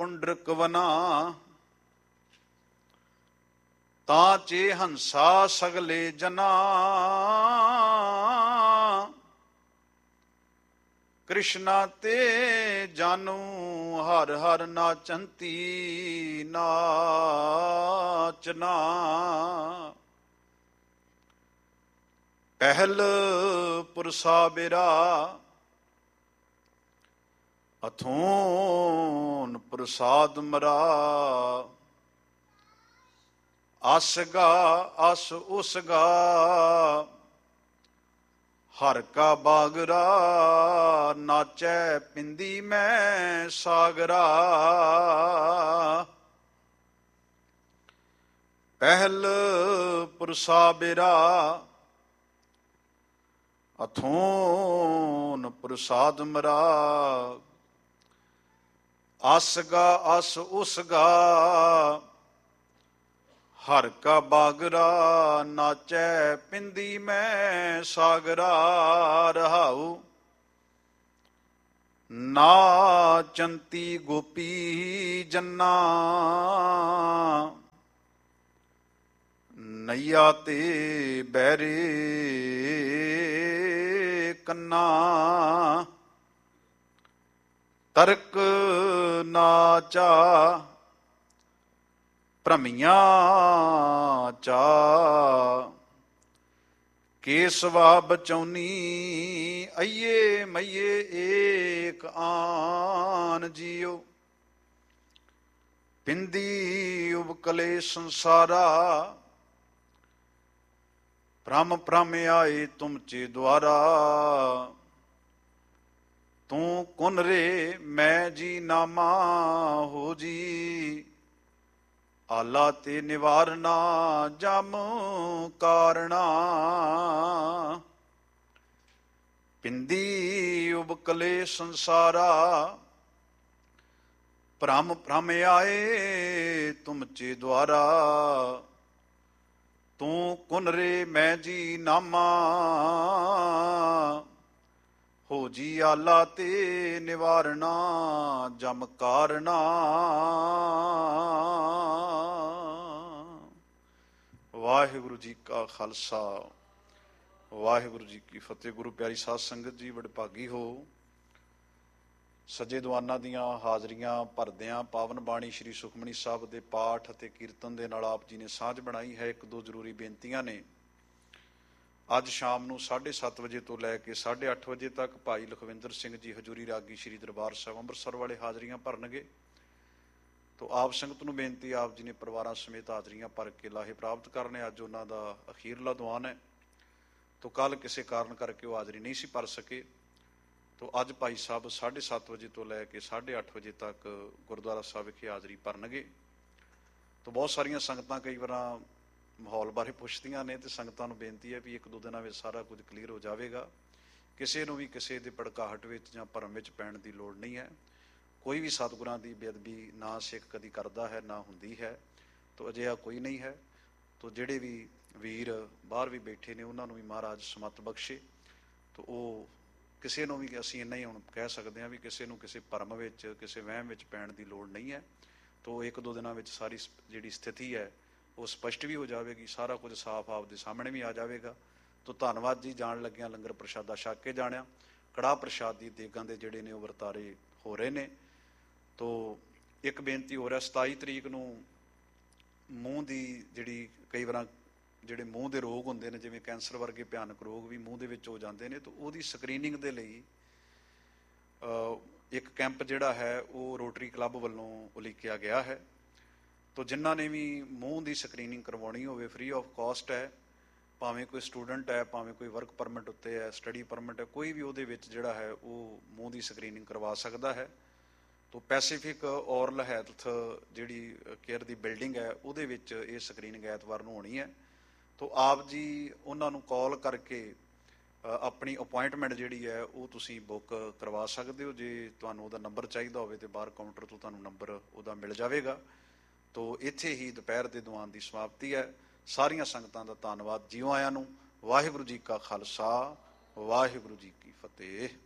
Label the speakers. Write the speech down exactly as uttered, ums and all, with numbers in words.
Speaker 1: ਪੁੰਡਰਕ ਵਨਾ, ਤਾਂ ਚੇ ਹੰਸਾ ਸਗਲੇ ਜਨਾ। ਕ੍ਰਿਸ਼ਨਾ ਤੇ ਜਾਨੂ ਹਰ ਹਰ ਨਾਚੰਤੀ ਨਾਚਨਾ। ਪਹਿਲ ਪੁਰਸਾ ਬਿਰਾ, ਅਥੂਨ ਪ੍ਰਸਾਦ ਮਰਾ। ਅਸਗਾ ਅਸ ਉਸਗਾ, ਹਰ ਕਾ ਬਾਗਰਾ। ਨਾਚੈ ਪਿੰਦੀ ਮੈਂ ਸਾਗਰਾ। ਪਹਿਲ ਪੁਰਸਾ ਬਿਰਾ, ਅਥੂਨ ਪ੍ਰਸਾਦ ਮਰਾ। ਅਸਗਾ ਅਸ ਉਸਗਾ, ਹਰ ਕਾ ਬਾਗਰਾ। ਨਾਚੈ ਪਿੰਦੀ ਮੈਂ ਸਾਗਰਾ। ਰਹਾਉ ਨਾਚੰਤੀ ਗੋਪੀ ਜੰਨਾ, ਨਈਆ ਤੇ ਬਹਿਰੇ ਕੰਨਾ। ਤਰਕ ਨਾਚਾ ਭ੍ਰਮੀਆਂ ਚਾ। ਕੇਸਵਾ ਬਚੌਨੀ ਅਈਏ ਮਈਏ ਏਕ ਆਨ ਜੀਓ। ਪਿੰਦੀ ਉਬਕਲੇ ਸੰਸਾਰਾ, ਭ੍ਰਮ ਭ੍ਰਮ ਆਏ ਤੁਮ ਚੇ ਦੁਆਰਾ। ਤੂੰ ਕੁਨ ਰੇ ਮੈਂ ਜੀ ਨਾਮਾ ਹੋ ਜੀ। ਆਲਾ ਤੇ ਨਿਵਾਰਨਾ ਜਮ ਕਾਰਣਾ। ਪਿੰਦੀ ਉਬਕਲੇ ਸੰਸਾਰਾ, ਭ੍ਰਮ ਭ੍ਰਮ ਆਏ ਤੁਮ ਚੇ ਦੁਆਰਾ। ਤੂੰ ਕੁਨ ਰੇ ਮੈਂ ਜੀ ਨਾਮਾ ਹੋ ਜੀ। ਆਲਾ ਤੇ ਨਿਵਾਰਨਾ ਜਮ ਕਾਰਣਾ। ਵਾਹਿਗੁਰੂ ਜੀ ਕਾ ਖਾਲਸਾ, ਵਾਹਿਗੁਰੂ ਜੀ ਕੀ ਫਤਿਹ। ਗੁਰੂ ਪਿਆਰੀ ਸਾਧ ਸੰਗਤ ਜੀ, ਵਡਭਾਗੀ ਹੋ। ਸੱਜੇ ਦੀਵਾਨਾਂ ਦੀਆਂ ਹਾਜ਼ਰੀਆਂ ਭਰਦਿਆਂ ਪਾਵਨ ਬਾਣੀ ਸ਼੍ਰੀ ਸੁਖਮਨੀ ਸਾਹਿਬ ਦੇ ਪਾਠ ਅਤੇ ਕੀਰਤਨ ਦੇ ਨਾਲ ਆਪ ਜੀ ਨੇ ਸਾਂਝ ਬਣਾਈ ਹੈ। ਇੱਕ ਦੋ ਜ਼ਰੂਰੀ ਬੇਨਤੀਆਂ ਨੇ। ਅੱਜ ਸ਼ਾਮ ਨੂੰ ਸਾਢੇ ਸੱਤ ਵਜੇ ਤੋਂ ਲੈ ਕੇ ਸਾਢੇ ਅੱਠ ਵਜੇ ਤੱਕ ਭਾਈ ਲਖਵਿੰਦਰ ਸਿੰਘ ਜੀ ਹਜ਼ੂਰੀ ਰਾਗੀ ਸ਼੍ਰੀ ਦਰਬਾਰ ਸਾਹਿਬ ਅੰਮ੍ਰਿਤਸਰ ਵਾਲੇ ਹਾਜ਼ਰੀਆਂ ਭਰਨਗੇ। ਤੋ ਆਪ ਸੰਗਤ ਨੂੰ ਬੇਨਤੀ, ਆਪ ਜੀ ਨੇ ਪਰਿਵਾਰਾਂ ਸਮੇਤ ਹਾਜ਼ਰੀਆਂ ਭਰ ਕੇ ਲਾਹੇ ਪ੍ਰਾਪਤ ਕਰਨੇ। ਅੱਜ ਉਹਨਾਂ ਦਾ ਅਖੀਰਲਾ ਦੀਵਾਨ ਹੈ, ਤੋ ਕੱਲ੍ਹ ਕਿਸੇ ਕਾਰਨ ਕਰਕੇ ਉਹ ਹਾਜ਼ਰੀ ਨਹੀਂ ਸੀ ਭਰ ਸਕੇ। ਤੋ ਅੱਜ ਭਾਈ ਸਾਹਿਬ ਸਾਢੇ ਸੱਤ ਵਜੇ ਤੋਂ ਲੈ ਕੇ ਸਾਢੇ ਅੱਠ ਵਜੇ ਤੱਕ ਗੁਰਦੁਆਰਾ ਸਾਹਿਬ ਵਿਖੇ ਹਾਜ਼ਰੀ ਭਰਨਗੇ। ਤੋ ਬਹੁਤ ਸਾਰੀਆਂ ਸੰਗਤਾਂ ਕਈ ਵਾਰਾਂ ਮਾਹੌਲ ਬਾਰੇ ਪੁੱਛਦੀਆਂ ਨੇ, ਤੇ ਸੰਗਤਾਂ ਨੂੰ ਬੇਨਤੀ ਹੈ ਵੀ ਇੱਕ ਦੋ ਦਿਨਾਂ ਵਿੱਚ ਸਾਰਾ ਕੁਝ ਕਲੀਅਰ ਹੋ ਜਾਵੇਗਾ। ਕਿਸੇ ਨੂੰ ਵੀ ਕਿਸੇ ਦੇ ਭੜਕਾਹਟ ਵਿੱਚ ਜਾਂ ਭਰਮ ਵਿੱਚ ਪੈਣ ਦੀ ਲੋੜ ਨਹੀਂ ਹੈ। ਕੋਈ ਵੀ ਸਤਿਗੁਰਾਂ ਦੀ ਬੇਅਦਬੀ ਨਾ ਸਿੱਖ ਕਦੀ ਕਰਦਾ ਹੈ, ਨਾ ਹੁੰਦੀ ਹੈ। ਤੋ ਅਜਿਹਾ ਕੋਈ ਨਹੀਂ ਹੈ। ਤੋ ਜਿਹੜੇ ਵੀ ਵੀਰ ਬਾਹਰ ਵੀ ਬੈਠੇ ਨੇ, ਉਹਨਾਂ ਨੂੰ ਵੀ ਮਹਾਰਾਜ ਸਮੱਤ ਬਖਸ਼ੇ। ਤੋ ਉਹ ਕਿਸੇ ਨੂੰ ਵੀ ਅਸੀਂ ਇੰਨਾ ਹੀ ਹੁਣ ਕਹਿ ਸਕਦੇ ਹਾਂ ਵੀ ਕਿਸੇ ਨੂੰ ਕਿਸੇ ਭਰਮ ਵਿੱਚ, ਕਿਸੇ ਵਹਿਮ ਵਿੱਚ ਪੈਣ ਦੀ ਲੋੜ ਨਹੀਂ ਹੈ। ਤੋ ਇੱਕ ਦੋ ਦਿਨਾਂ ਵਿੱਚ ਸਾਰੀ ਜਿਹੜੀ ਸਥਿਤੀ ਹੈ ਉਹ ਸਪਸ਼ਟ ਵੀ ਹੋ ਜਾਵੇਗੀ, ਸਾਰਾ ਕੁਝ ਸਾਫ਼ ਆਪ ਦੇ ਸਾਹਮਣੇ ਵੀ ਆ ਜਾਵੇਗਾ। ਤੋ ਧੰਨਵਾਦ ਜੀ। ਜਾਣ ਲੱਗਿਆਂ ਲੰਗਰ ਪ੍ਰਸ਼ਾਦਾ ਛਕ ਕੇ ਜਾਣਿਆ। ਕੜਾਹ ਪ੍ਰਸ਼ਾਦ ਦੀ ਦੇਗਾਂ ਦੇ ਜਿਹੜੇ ਨੇ ਉਹ ਵਰਤਾਰੇ ਹੋ ਰਹੇ ਨੇ। ਤੋ ਇੱਕ ਬੇਨਤੀ ਹੋ ਰਿਹਾ, ਸਤਾਈ ਤਰੀਕ ਨੂੰ ਮੂੰਹ ਦੀ ਜਿਹੜੀ ਕਈ ਵਾਰਾਂ ਜਿਹੜੇ ਮੂੰਹ ਦੇ ਰੋਗ ਹੁੰਦੇ ਨੇ, ਜਿਵੇਂ ਕੈਂਸਰ ਵਰਗੇ ਭਿਆਨਕ ਰੋਗ ਵੀ ਮੂੰਹ ਦੇ ਵਿੱਚ ਹੋ ਜਾਂਦੇ ਨੇ, ਤਾਂ ਉਹਦੀ ਸਕਰੀਨਿੰਗ ਦੇ ਲਈ ਇੱਕ ਕੈਂਪ ਜਿਹੜਾ ਹੈ ਉਹ ਰੋਟਰੀ ਕਲੱਬ ਵੱਲੋਂ ਉਲੀਕਿਆ ਗਿਆ ਹੈ। ਤੋ ਜਿਨ੍ਹਾਂ ਨੇ ਵੀ ਮੂੰਹ ਦੀ ਸਕਰੀਨਿੰਗ ਕਰਵਾਉਣੀ ਹੋਵੇ, ਫ੍ਰੀ ਆਫ ਕਾਸਟ ਹੈ। ਭਾਵੇਂ ਕੋਈ ਸਟੂਡੈਂਟ ਹੈ, ਭਾਵੇਂ ਕੋਈ ਵਰਕ ਪਰਮਿਟ ਉੱਤੇ ਹੈ, ਸਟੱਡੀ ਪਰਮਿਟ ਹੈ, ਕੋਈ ਵੀ ਉਹਦੇ ਵਿੱਚ ਜਿਹੜਾ ਹੈ ਉਹ ਮੂੰਹ ਦੀ ਸਕਰੀਨਿੰਗ ਕਰਵਾ ਸਕਦਾ ਹੈ। ਤੋ ਪੈਸੀਫਿਕ ਔਰਲ ਹੈਲਥ ਜਿਹੜੀ ਕੇਅਰ ਦੀ ਬਿਲਡਿੰਗ ਹੈ ਉਹਦੇ ਵਿੱਚ ਇਹ ਸਕਰੀਨਿੰਗ ਐਤਵਾਰ ਨੂੰ ਹੋਣੀ ਹੈ। ਤੋ ਆਪ ਜੀ ਉਹਨਾਂ ਨੂੰ ਕਾਲ ਕਰਕੇ ਆਪਣੀ ਅਪੁਆਇੰਟਮੈਂਟ ਜਿਹੜੀ ਹੈ ਉਹ ਤੁਸੀਂ ਬੁੱਕ ਕਰਵਾ ਸਕਦੇ ਹੋ। ਜੇ ਤੁਹਾਨੂੰ ਉਹਦਾ ਨੰਬਰ ਚਾਹੀਦਾ ਹੋਵੇ ਤਾਂ ਬਾਹਰ ਕਾਊਂਟਰ ਤੋਂ ਤੁਹਾਨੂੰ ਨੰਬਰ ਉਹਦਾ ਮਿਲ ਜਾਵੇਗਾ। ਤੋ ਇੱਥੇ ਹੀ ਦੁਪਹਿਰ ਦੇ ਦੀਵਾਨ ਦੀ ਸਮਾਪਤੀ ਹੈ। ਸਾਰੀਆਂ ਸੰਗਤਾਂ ਦਾ ਧੰਨਵਾਦ। ਜੀਓ ਆਇਆਂ ਨੂੰ। ਵਾਹਿਗੁਰੂ ਜੀ ਕਾ ਖਾਲਸਾ, ਵਾਹਿਗੁਰੂ ਜੀ ਕੀ ਫਤਿਹ।